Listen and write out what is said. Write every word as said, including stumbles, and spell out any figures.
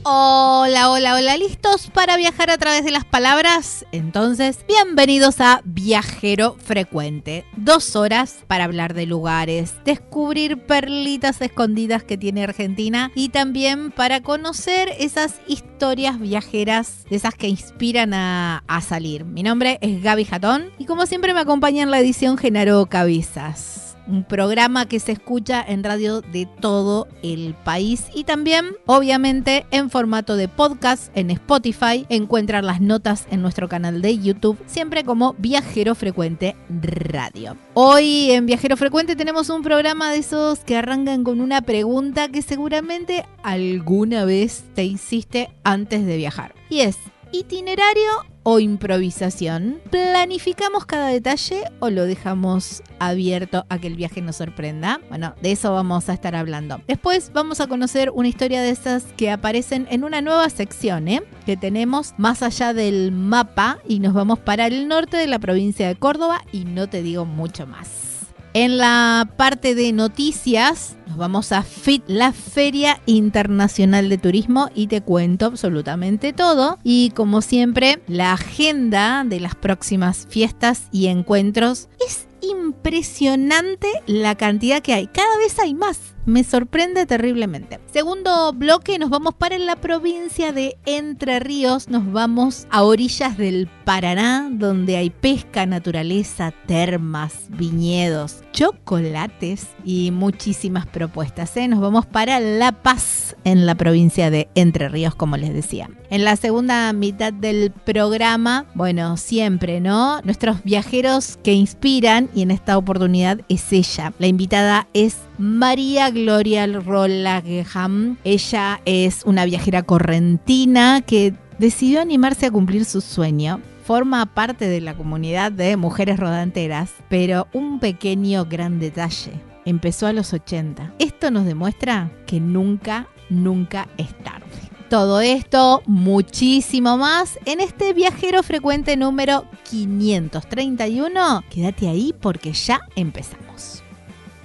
Hola, hola, hola, ¿listos para viajar a través de las palabras? Entonces, bienvenidos a Viajero Frecuente. Dos horas para hablar de lugares, descubrir perlitas escondidas que tiene Argentina y también para conocer esas historias viajeras, de esas que inspiran a, a salir. Mi nombre es Gaby Jatón y como siempre me acompaña en la edición Genaro Cabezas. Un programa que se escucha en radio de todo el país y también, obviamente, en formato de podcast en Spotify. Encuentran las notas en nuestro canal de YouTube, siempre como Viajero Frecuente Radio. Hoy en Viajero Frecuente tenemos un programa de esos que arrancan con una pregunta que seguramente alguna vez te hiciste antes de viajar. Y es: ¿itinerario o improvisación? ¿Planificamos cada detalle o lo dejamos abierto a que el viaje nos sorprenda? Bueno, de eso vamos a estar hablando. Después vamos a conocer una historia de esas que aparecen en una nueva sección, ¿eh? que tenemos más allá del mapa y nos vamos para el norte de la provincia de Córdoba y no te digo mucho más. En la parte de noticias nos vamos a F I T, la Feria Internacional de Turismo, y te cuento absolutamente todo. Y como siempre, la agenda de las próximas fiestas y encuentros. Es impresionante la cantidad que hay. Cada vez hay más. Me sorprende terriblemente. Segundo bloque, nos vamos para la provincia de Entre Ríos. Nos vamos a orillas del Paraná, donde hay pesca, naturaleza, termas, viñedos, chocolates y muchísimas propuestas, ¿eh? Nos vamos para La Paz, en la provincia de Entre Ríos, como les decía. En la segunda mitad del programa, bueno, siempre, ¿no? Nuestros viajeros que inspiran, y en esta oportunidad es ella. La invitada es María Gloria Rolageham. Ella es una viajera correntina que decidió animarse a cumplir su sueño. Forma parte de la comunidad de mujeres rodanteras, pero un pequeño gran detalle: empezó a los ochenta. Esto nos demuestra que nunca, nunca es tarde. Todo esto, muchísimo más, en este Viajero Frecuente número quinientos treinta y uno. Quédate ahí porque ya empezamos.